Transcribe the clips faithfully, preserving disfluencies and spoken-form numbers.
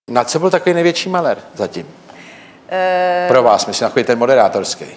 Na co byl takový největší malér zatím? E... Pro vás, myslím, takový ten moderátorský.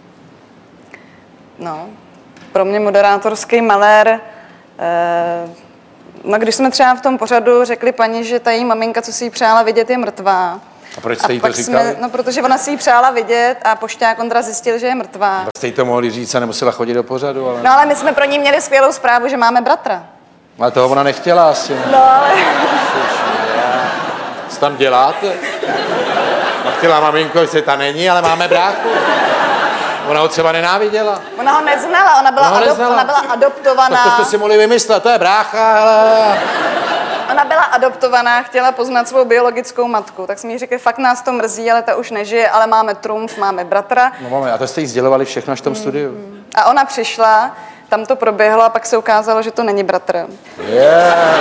No, pro mě moderátorský malér... E... No, když jsme třeba v tom pořadu řekli paní, že ta její maminka, co si jí přála vidět, je mrtvá. A proč jste jí to říkali? Jsme, no, protože ona si jí přála vidět a pošťák Ondra zjistil, že je mrtvá. Tak jste jí to mohli říct a nemusela chodit do pořadu, ale... No, ale my jsme pro ní měli skvělou zprávu, že máme bratra. Ale toho ona nechtěla asi. No, ale... Co tam děláte? No, chtěla maminko, že ta není, ale máme bráchu. Ona ho třeba nenáviděla. Ona ho neznala, ona byla, ona adop, neznala. ona byla adoptovaná. Tak to jste si mohli vymyslet, to je brácha, ale... Ona byla adoptovaná, chtěla poznat svou biologickou matku, tak jsme jí řekli, fakt nás to mrzí, ale ta už nežije, ale máme trumf, máme bratra. No máme, a to jste jí sdělovali všechno až v tom mm, studiu. Mm. A ona přišla, tam to proběhlo a pak se ukázalo, že to není bratr. Yeah.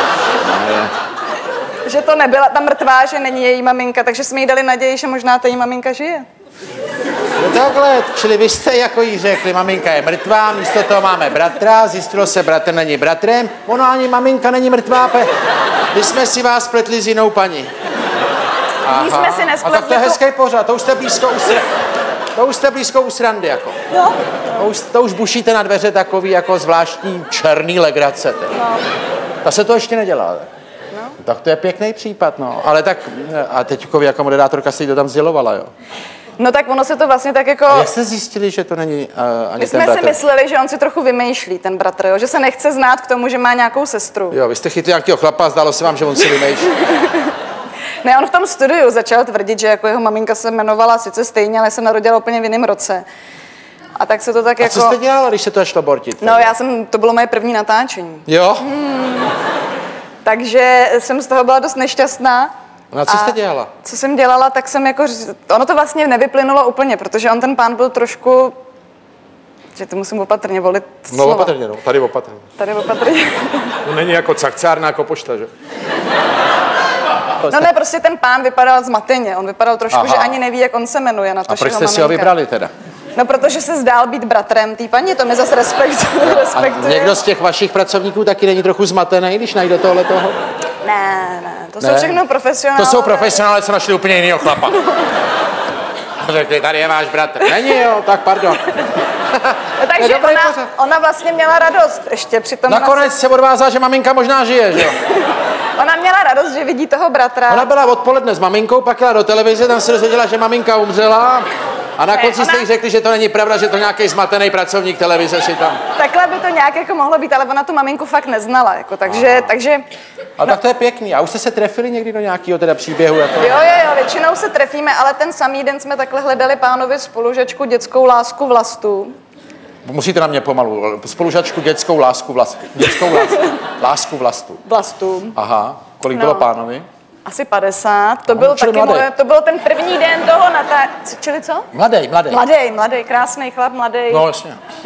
Že to nebyla ta mrtvá, že není její maminka, takže jsme jí dali naději, že možná ta její maminka žije. No takhle, čili vy jste jako jí řekli, maminka je mrtvá, místo toho máme bratra, zjistilo se, bratr není bratrem, ono ani maminka není mrtvá, pe... my jsme si vás spletli s jinou paní. Aha. Jsme si nespletli. A tak to je hezký pořad, to už jste blízko u srandy, to už jste blízko u srandy, jako. No. To už, to už bušíte na dveře takový jako zvláštní černý legrace. No. Ta se to ještě nedělá. No. Tak to je pěkný případ, no. Ale tak, a teď jako moderátorka si to tam sdělovala, jo. No tak ono se to vlastně tak jako... A jak jste zjistili, že to není uh, ani My ten jsme bratr? si mysleli, že on si trochu vymýšlí, ten bratr, jo? Že se nechce znát k tomu, že má nějakou sestru. Jo, vy jste chytli nějakého chlapa a zdálo se vám, že on si vymýšlí. Ne, on v tom studiu začal tvrdit, že jako jeho maminka se jmenovala sice stejně, ale se narodila úplně v jiném roce. A tak se to tak a jako... co jste dělala, když se to šlo bortit? No já jsem, to bylo moje první natáčení. Jo? Hmm. Takže jsem z toho byla dost nešťastná. No co jste dělala? Co jsem dělala, tak jsem jako... Ono to vlastně nevyplynulo úplně, protože on ten pán byl trošku... Že to musím opatrně volit slova. No opatrně, no. Tady opatrně. Tady opatrně. No není jako cakcárna, jako pošta, že? No ne, prostě ten pán vypadal zmateně. On vypadal trošku, Aha. že ani neví, jak on se jmenuje. Na to, a proč jste si ho vybrali teda? No protože se zdál být bratrem té paní, to mi zase respektuje. A někdo z těch vašich pracovníků taky není trochu zmatený, když najde tohle toho? Ne, ne, to ne? jsou všechno profesionálové. To jsou profesionálové, co našli úplně jinýho chlapa. Řekli, tady je váš bratr. Není jo, tak pardon. No, takže ona, ona vlastně měla radost ještě přitom. Nakonec se odvázala, že maminka možná žije, že jo? Ona měla radost, že vidí toho bratra. Ona byla odpoledne s maminkou, pak jela do televize, tam se dozvěděla, že maminka umřela. A na konci ne, jste jí řekli, že to není pravda, že to nějaký zmatený pracovník televize si tam... Takhle by to nějak jako mohlo být, ale ona tu maminku fakt neznala, jako, takže... takže a no. Tak to je pěkný. A už jste se trefili někdy do nějakého teda příběhu? Jako... Jo, jo, jo, většinou se trefíme, ale ten samý den jsme takhle hledali pánovi spolužačku dětskou lásku vlastu. Musíte na mě pomalu. Spolužačku dětskou lásku vlastu. Dětskou lásku. Lásku vlastu. Vlastu. Aha. Kolik no. bylo pánovi? Asi padesát. To, no, byl taky moje, to byl ten první den toho na ta... Čili co? Mladej, mladej. Mladej, mladej, krásný chlap, mladej. No, jasně. No.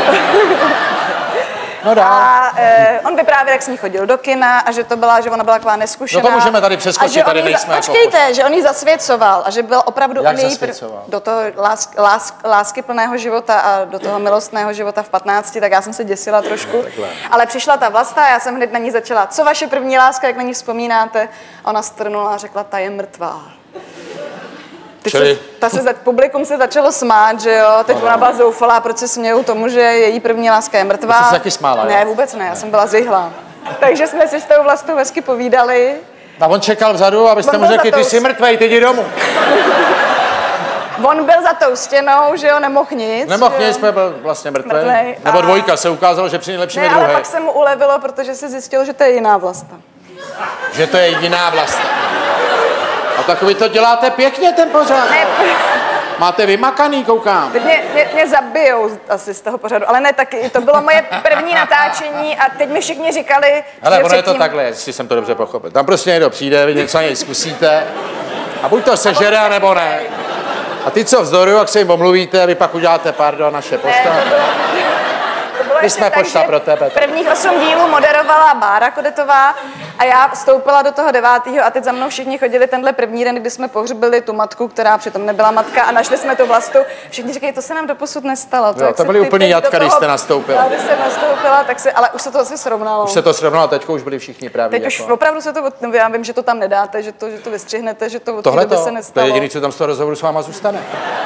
No dál. A e, on vyprávěl, jak s ní chodil do kina a že to byla, že ona byla taková neskušená. No to můžeme tady přeskočit, tady nejsme za... Počkejte, jako... že on jí zasvěcoval a že byl opravdu jak její pr... do toho lás, lás, lásky plného života a do toho milostného života v patnácti, tak já jsem se děsila trošku. Takhle. Ale přišla ta Vlasta a já jsem hned na ní začala, co vaše první láska, jak na ní vzpomínáte? Ona strnula a řekla, ta je mrtvá. Teď Čili... se, ta se, publikum se začalo smát, že jo, teď no, ona byla zoufalá, proč se smějou tomu, že její první láska je mrtvá. Ty jsi se taky smála, ne, vůbec ne, já jsem byla zihlá. Takže jsme si s tou Vlastou hezky povídali. A on čekal vzadu, abyste mu řekli, ty jsi mrtvej, ty jdi domů. On byl za tou stěnou, že jo, nemohl nic. Nemohl nic, byl vlastně mrtvej. mrtvej. Nebo dvojka, se ukázalo, že při nejlepším je druhý. Ale pak se mu ulevilo, protože se zjistilo, že to je jiná Vlasta. Že to je jiná Vlasta. A tak vy to děláte pěkně, ten pořád. Ne. Máte vymakaný, koukám. Mě, mě, mě zabijou asi z toho pořadu, ale ne taky. To bylo moje první natáčení a teď mi všichni říkali, ale že ono předtím... je to takhle, jestli jsem to dobře pochopil. Tam prostě někdo přijde, vy něco něj zkusíte a buď to sežere, nebo ne. A ty, co vzdorují, jak se jim omluvíte, vy pak uděláte pardon, naše posta. Ne, to bylo, to bylo My jsme pošta pro tebe. Prvních osm dílů moderovala Bára Kodetová a já vstoupila do toho devátého a teď za mnou všichni chodili tenhle první den, kdy jsme pohřbili tu matku, která přitom nebyla matka a našli jsme tu Vlastu. Všichni říkají, to se nám doposud nestalo. To, jo, to byly úplný jatka, když jste nastoupila. Když jsem nastoupila, tak si, ale už se to asi srovnalo. Už se to srovnalo, teďko už byli všichni praví. Teď jako. Už opravdu se to, já vím, že to tam nedáte, že to, že to vystřihnete, že to od té doby se nestalo. To je jediné, co tam z toho rozhovoru s váma zůstane.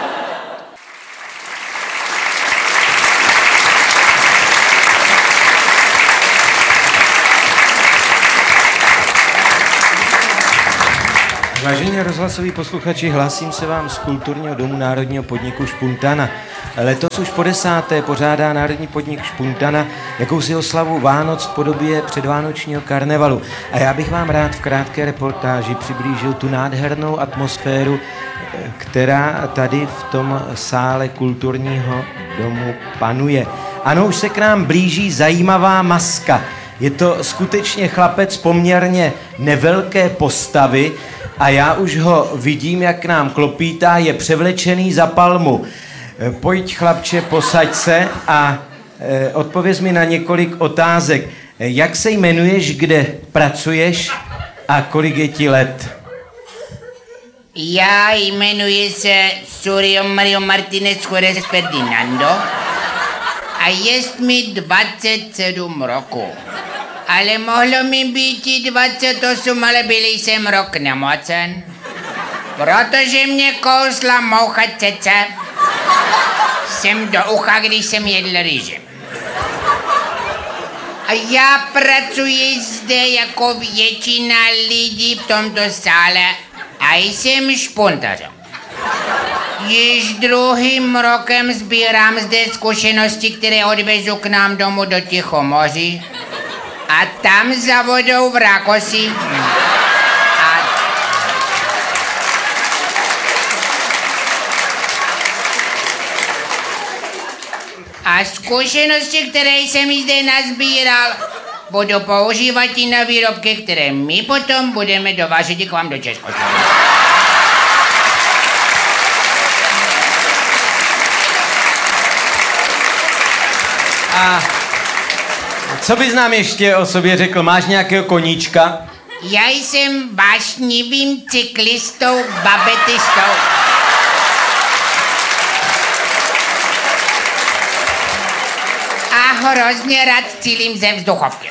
Vážení rozhlasoví posluchači, hlásím se vám z Kulturního domu Národního podniku Špuntana. Letos už po desáté pořádá Národní podnik Špuntana jakousi oslavu Vánoc v podobě předvánočního karnevalu. A já bych vám rád v krátké reportáži přiblížil tu nádhernou atmosféru, která tady v tom sále Kulturního domu panuje. Ano, už se k nám blíží zajímavá maska. Je to skutečně chlapec poměrně nevelké postavy, a já už ho vidím, jak k nám klopítá, je převlečený za palmu. Pojď, chlapče, posaď se a e, odpověz mi na několik otázek. Jak se jmenuješ, kde pracuješ a kolik je ti let? Já jmenuji se Suryo Mario Martinez Juárez Ferdinando a jest mi dvacet sedm roku. Ale mohlo mi být i dvacet osm, ale byl jsem rok nemocen, protože mě kousla moucha cece. Jsem do ucha, když jsem jedl rýži. A já pracuji zde jako většina lidí v tomto sále a jsem špuntařem. Již druhým rokem sbírám zde zkušenosti, které odvezu k nám domů do Tichomoří. A tam za vodou v Rákosi. A... a zkušenosti, které jsem zde nazbíral, budu používat i na výrobky, které my potom budeme dovážet k vám do Československa. A co bys nám ještě o sobě řekl? Máš nějakého koníčka? Já jsem vášnivým cyklistou, babetistou. A hrozně rád cílím ze vzduchovky.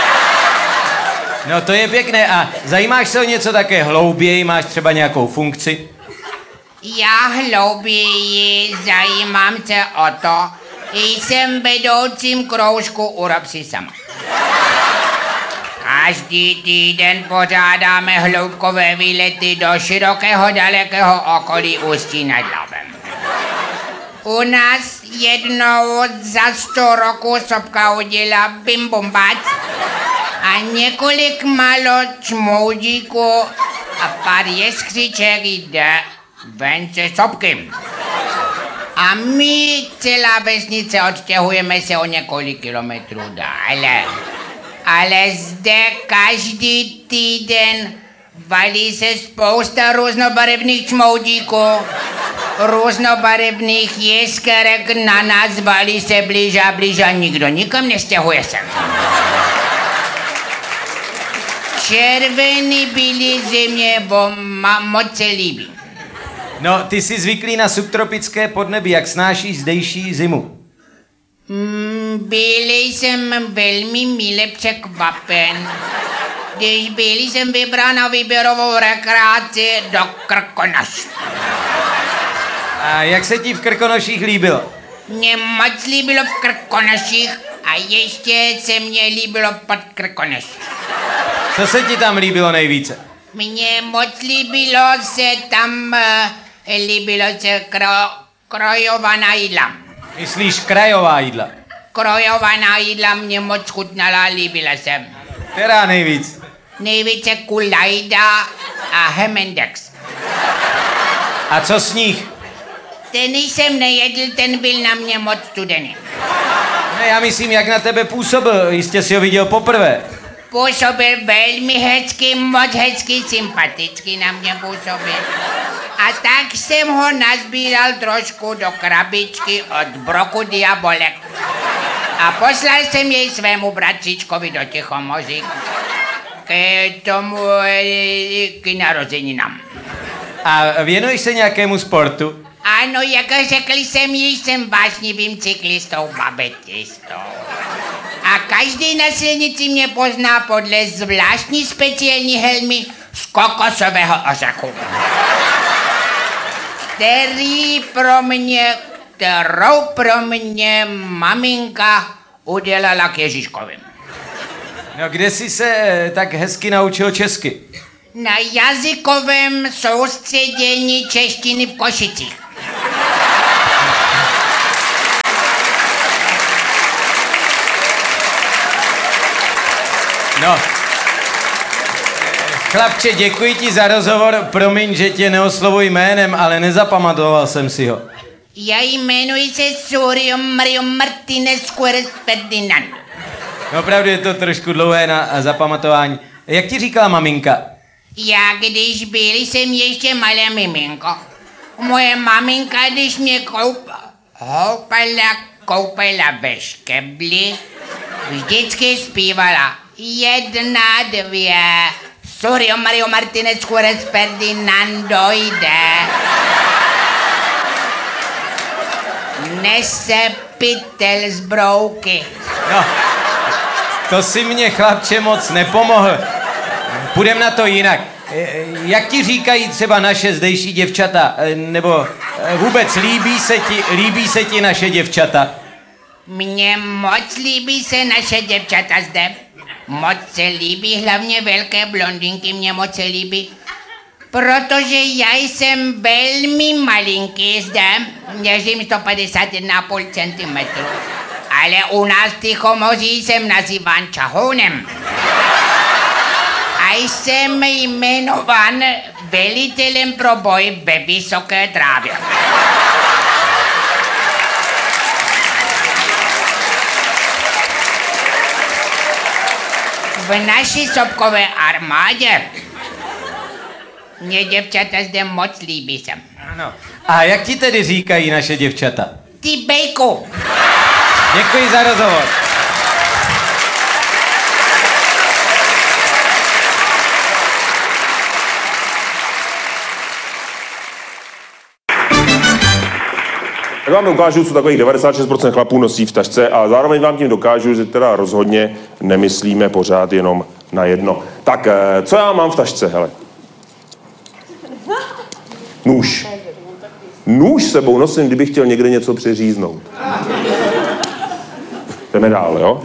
No to je pěkné. A zajímáš se o něco také hlouběji? Máš třeba nějakou funkci? Já hlouběji zajímám se o to, jsem vedoucím kroužku Urob si sama. Každý týden pořádáme hloubkové výlety do širokého, dalekého okolí Ústí nad Labem. U nás jednou za sto roku sopka udělá bim bum bac a několik malo čmoudíků a pár jeskřiček jde ven se sopky. A my, celá vesnice, odstěhujeme se o několik kilometrů dále. Ale zde každý týden valí se spousta různobarevných čmoudíků, různobarevných jeskerek na nás, valí se blíž a blíž a nikdo nikam nestěhuje se. Červený bílý země vám moc se líbí. No, ty jsi zvyklý na subtropické podnebí, jak snášíš zdejší zimu? Mm, byl jsem velmi mile překvapen, když byl jsem vybrán na výběrovou rekreaci do Krkonoš. A jak se ti v Krkonoších líbilo? Mně moc líbilo v Krkonoších a ještě se mně líbilo pod Krkonoších. Co se ti tam líbilo nejvíce? Mně moc líbilo se tam, uh, líbilo se kro, krojovaná jídla. Myslíš krajová jídla? Krojovaná jídla mě moc chutnala, líbila se. Která nejvíc? Nejvíce kulajda a hemendex. A co sníh? Ten jsem nejedl, ten byl na mě moc studený. Ne, já myslím, jak na tebe působil, jistě si ho viděl poprvé. Působil velmi hezky, moc hezky, sympaticky na mě působil. A tak jsem ho nazbíral trošku do krabičky od broku Diabolek. A poslal jsem jej svému bratříčkovi do Tichomoří k tomu, k narozeninám. A věnuješ se nějakému sportu? Ano, jak řekl jsem jí, jsem vášnivým cyklistou, babetistou. A každý na silnici mě pozná podle zvláštní speciální helmy z kokosového ořechu. Který pro mě, kterou pro mě maminka udělala k Ježíškovi. No kde jsi se tak hezky naučil česky? Na jazykovém soustředění češtiny v Košicích. No. Chlapče, děkuji ti za rozhovor. Promiň, že tě neoslovuji jménem, ale nezapamatoval jsem si ho. Já jmenuji se Surio Mario Martinez Juárez Ferdinando. No, opravdu je to trošku dlouhé na zapamatování. Jak ti říkala maminka? Já, když byl jsem ještě malé miminko, moje maminka, když mě koup, houpala, koupala ve škebli, vždycky zpívala jedna, dvě, Surio Mario Martinez Juárez Ferdinando jde. Nese pytel z brouky. No, to si mě, chlapče, moc nepomohl. Půjdem na to jinak. Jak ti říkají třeba naše zdejší děvčata? Nebo vůbec líbí se ti, líbí se ti naše děvčata? Mně moc líbí se naše děvčata zde. Moc se líbí, hlavně velké blondinky mě moc se líbí. Protože já jsem velmi malinký zde, měřím sto padesát jedna celá pět centimetru. Ale u nás v Tichomoří jsem nazýván čahounem. A jsem jmenován velitelem pro boj ve vysoké trávě. V naší sopkové armádě mě děvčata zde moc líbí se. Ano. A jak ti tedy říkají naše děvčata? Ty bejku. Děkuji za rozhovor. Tak vám ukážu, co takových devadesát šest procent chlapů nosí v tašce a zároveň vám tím dokážu, že teda rozhodně nemyslíme pořád jenom na jedno. Tak, co já mám v tašce, hele? Nůž. Nůž sebou nosím, kdybych chtěl někde něco přeříznout. Jdeme dál, jo?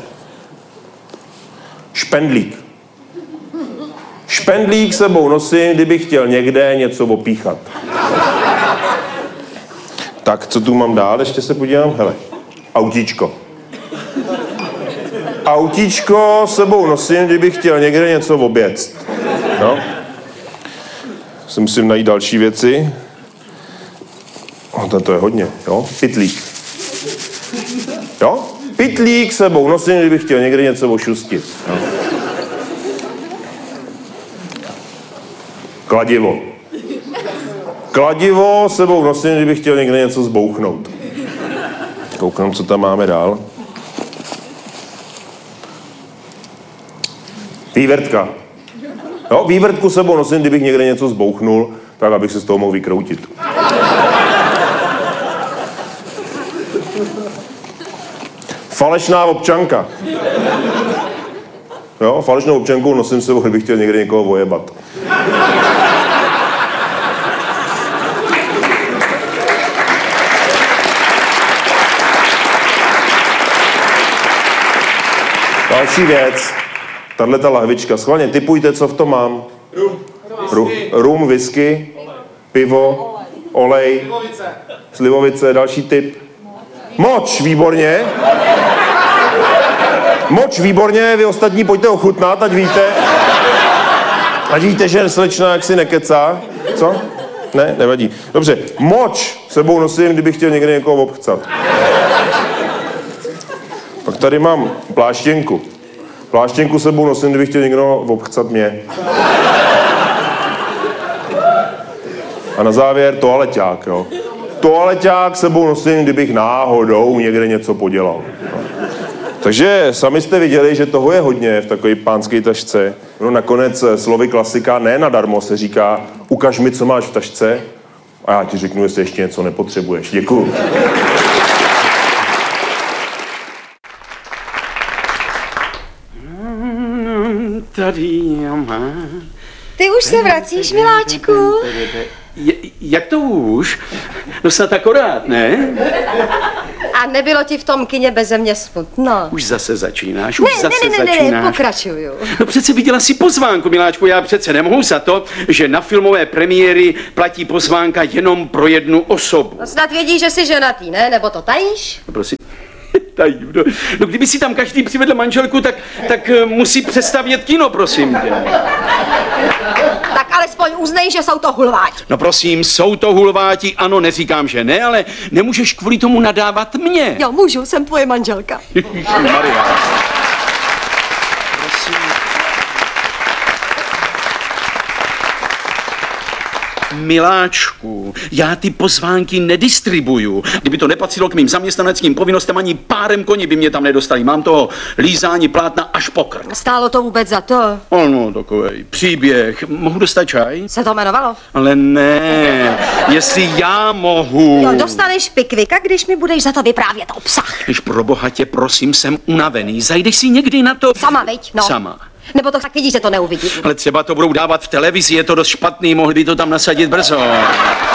Špendlík. Špendlík sebou nosím, kdybych chtěl někde něco opíchat. Tak, co tu mám dál? Ještě se podívám. Hele, autíčko. Autíčko sebou nosím, kdybych chtěl někde něco oběct. No. Si musím najít další věci. O, to je hodně, jo? Pytlík. Jo? Pytlík sebou nosím, kdybych chtěl někde něco ošustit. Jo? Kladivo. Kladivo sebou nosím, kdybych chtěl někde něco zbouchnout. Koukám, co tam máme dál. Vývrtka. Jo, vývrtku sebou nosím, kdybych někde něco zbouchnul, tak abych se z toho mohl vykroutit. Falešná občanka. Jo, falešnou občanku nosím sebou, kdybych chtěl někde někoho vojebat. Další věc. Tahleta lahvička. Schválně tipujte, co v tom mám. Rum. Rum, rum whisky, pivo, olej, slivovice. Slivovice, další tip. Moč, výborně. Moč, výborně, vy ostatní pojďte ochutnat, ať víte. Ať víte, že slečna jak si nekecá. Co? Ne, nevadí. Dobře, moč sebou nosím, kdybych chtěl někde někoho obchcat. Pak tady mám pláštěnku. Pláštěnku sebou nosím, kdybych chtěl někdo obchcat mě. A na závěr toaleťák, jo. Toaleťák sebou nosím, kdybych náhodou někde něco podělal. Takže sami jste viděli, že toho je hodně v takové pánské tašce. No nakonec slovy klasika ne nadarmo se říká ukaž mi, co máš v tašce a já ti řeknu, jestli ještě něco nepotřebuješ. Děkuju. Tady mám. Ty už se vracíš, miláčku? Je, jak to už? No snad akorát, ne? A nebylo ti v tom kině beze mě smutno? Už zase začínáš, už ne, zase ne, ne, ne, začínáš. ne, pokračuju. No přece viděla si pozvánku, miláčku, já přece nemohu za to, že na filmové premiéry platí pozvánka jenom pro jednu osobu. No snad vědí, že jsi ženatý, ne? Nebo to tajíš? No prosím. Tajím, no. no kdyby si tam každý přivedl manželku, tak, tak uh, musí přestavět kino, prosím tě. Tak alespoň uznej, že jsou to hulváti. No prosím, jsou to hulváti, ano, neříkám, že ne, ale nemůžeš kvůli tomu nadávat mě. Jo, můžu, jsem tvoje manželka. Maria. Prosím. Miláčku, já ty pozvánky nedistribuju. Kdyby to nepatřilo k mým zaměstnaneckým povinnostem, ani párem koni by mě tam nedostali. Mám toho lízání plátna až po krk. Stálo to vůbec za to? Ano, takovej příběh. Mohu dostat čaj? Se to jmenovalo? Ale ne, jestli já mohu. Jo, dostaneš pikvika, když mi budeš za to vyprávět obsah. Když pro boha tě prosím, jsem unavený. Zajdeš si někdy na to? Sama, veď? No. Sama. Nebo to tak vidíš, že to neuvidím. Ale třeba to budou dávat v televizi, je to dost špatný, mohli by to tam nasadit brzo.